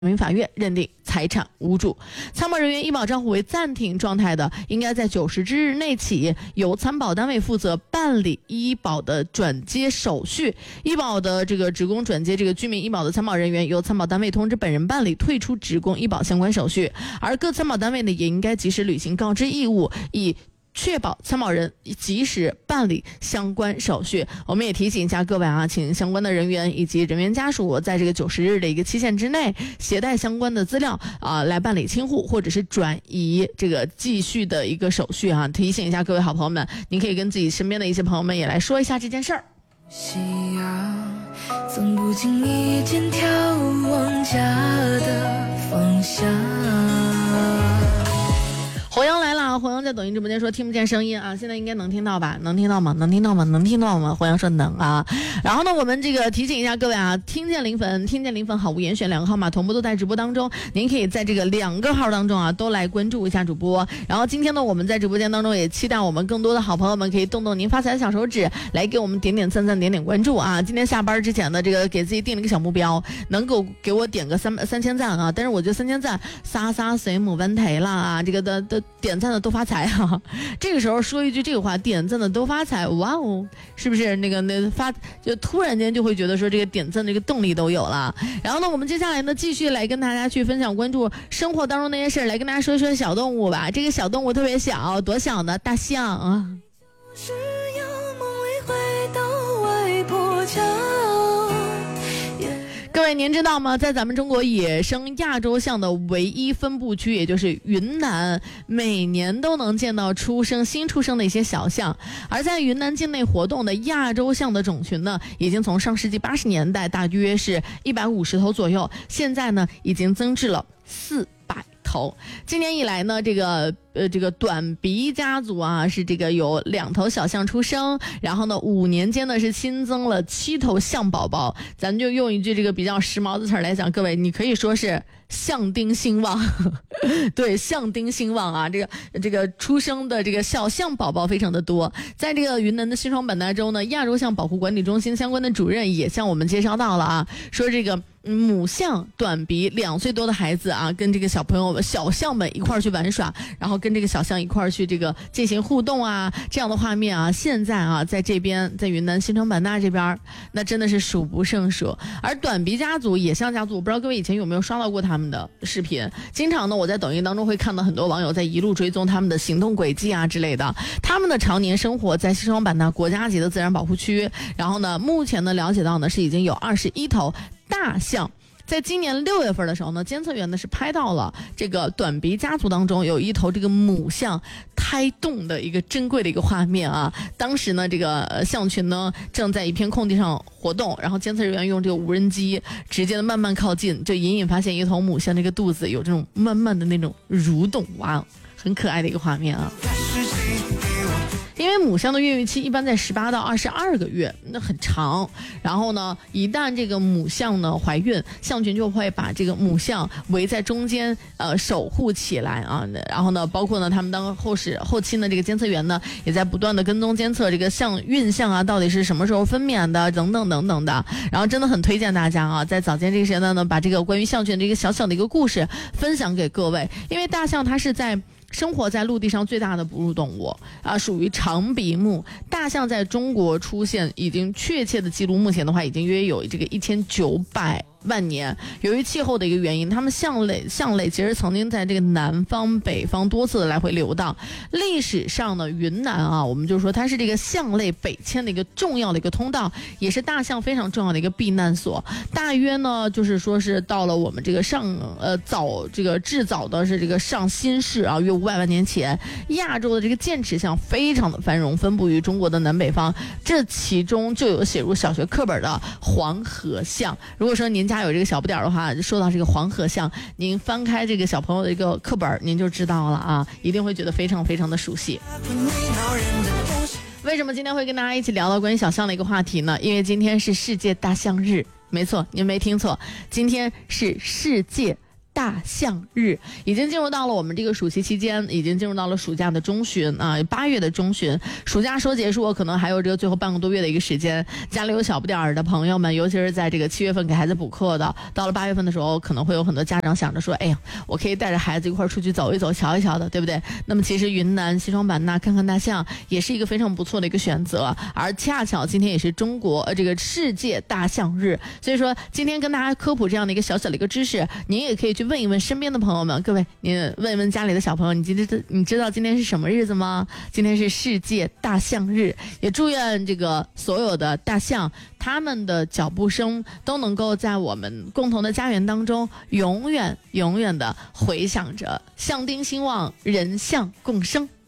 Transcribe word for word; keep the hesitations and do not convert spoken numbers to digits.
民法院认定财产无主，参保人员医保账户为暂停状态的，应该在九十之日内起由参保单位负责办理医保的转接手续。医保的这个职工转接这个居民医保的参保人员，由参保单位通知本人办理退出职工医保相关手续。而各参保单位呢，也应该及时履行告知义务，以确保参保人及时办理相关手续。我们也提醒一下各位啊，请相关的人员以及人员家属在这个九十日的一个期限之内，携带相关的资料啊、呃，来办理清户或者是转移这个继续的一个手续啊。提醒一下各位好朋友们，您可以跟自己身边的一些朋友们也来说一下这件事儿。 夕阳总不经意间眺望家的方向。 侯阳来了啊！侯阳在抖音直播间说听不见声音啊，现在应该能听到吧？能听到吗？能听到吗？能听到吗？侯阳说能啊。然后呢，我们这个提醒一下各位啊，听见零粉，听见零粉好无严选两个号码同步都在直播当中，您可以在这个两个号当中啊都来关注一下主播。然后今天呢，我们在直播间当中也期待我们更多的好朋友们可以动动您发财的小手指，来给我们点点赞赞，点点关注啊！今天下班之前的这个给自己定了一个小目标，能够给我点个三三千赞啊！但是我觉得三千赞撒撒水母问题了啊，这个的的。点赞的都发财啊！这个时候说一句这个话，点赞的都发财，哇哦，是不是那个那发就突然间就会觉得说这个点赞的这个动力都有了。然后呢，我们接下来呢继续来跟大家去分享关注生活当中那些事儿，来跟大家说一说小动物吧。这个小动物特别小，多小呢？大象啊！就是要梦里回到外婆家。各位您知道吗，在咱们中国野生亚洲象的唯一分布区，也就是云南，每年都能见到出生新出生的一些小象。而在云南境内活动的亚洲象的种群呢，已经从上世纪八十年代大约是一百五十头左右，现在呢已经增至了四百头。今年以来呢，这个呃这个短鼻家族啊，是这个有两头小象出生，然后呢五年间呢是新增了七头象宝宝。咱就用一句这个比较时髦的词来讲，各位你可以说是象丁兴旺。对，象丁兴旺啊，这个这个出生的这个小象宝宝非常的多。在这个云南的西双版纳州呢，亚洲象保护管理中心相关的主任也向我们介绍到了啊，说这个母象短鼻两岁多的孩子啊，跟这个小朋友小象们一块儿去玩耍，然后跟这个小象一块儿去这个进行互动啊，这样的画面啊，现在啊在这边在云南西双版纳这边，那真的是数不胜数。而短鼻家族、野象家族，我不知道各位以前有没有刷到过他们的视频，经常呢我在抖音当中会看到很多网友在一路追踪他们的行动轨迹啊之类的。他们的常年生活在西双版纳国家级的自然保护区，然后呢目前呢了解到呢是已经有二十一头大象。在今年六月份的时候呢，监测员呢是拍到了这个短鼻家族当中有一头这个母象胎动的一个珍贵的一个画面啊。当时呢，这个象群呢正在一片空地上活动，然后监测人员用这个无人机直接的慢慢靠近，就隐隐发现一头母象这个肚子有这种慢慢的那种蠕动，哇，很可爱的一个画面啊。因为母象的孕育期一般在十八到二十二个月，那很长。然后呢，一旦这个母象呢怀孕，象群就会把这个母象围在中间，呃，守护起来啊。然后呢，包括呢，他们当后始后期呢，这个监测员呢也在不断的跟踪监测这个象孕象啊，到底是什么时候分娩的，等等等等的。然后真的很推荐大家啊，在早间这个时间段呢，把这个关于象群的一个小小的一个故事分享给各位，因为大象它是在生活在陆地上最大的哺乳动物啊，属于长鼻目。大象在中国出现已经确切的记录，目前的话已经约有这个一千九百万年。由于气候的一个原因，它们象类象类其实曾经在这个南方北方多次的来回流荡。历史上呢，云南啊，我们就说它是这个象类北迁的一个重要的一个通道，也是大象非常重要的一个避难所。大约呢就是说是到了我们这个上呃早这个至早的是这个上新世啊，约五百万年前，亚洲的这个剑齿象非常的繁荣，分布于中国的南北方，这其中就有写入小学课本的黄河象。如果说您家有这个小不点的话，说到这个黄河象，您翻开这个小朋友的一个课本，您就知道了啊，一定会觉得非常非常的熟悉。为什么今天会跟大家一起聊到关于小象的一个话题呢？因为今天是世界大象日，没错，您没听错，今天是世界大象日，已经进入到了我们这个暑期期间，已经进入到了暑假的中旬啊，八月的中旬，暑假说结束，可能还有这个最后半个多月的一个时间。家里有小不点儿的朋友们，尤其是在这个七月份给孩子补课的，到了八月份的时候，可能会有很多家长想着说，哎呀，我可以带着孩子一块儿出去走一走、瞧一瞧的，对不对？那么其实云南西双版纳看看大象，也是一个非常不错的一个选择。而恰巧今天也是中国呃这个世界大象日，所以说今天跟大家科普这样的一个小小的一个知识，您也可以去问一问身边的朋友们，各位，你问一问家里的小朋友，你今天你知道今天是什么日子吗？今天是世界大象日，也祝愿这个所有的大象，他们的脚步声都能够在我们共同的家园当中，永远永远的回响着，象丁兴旺，人象共生。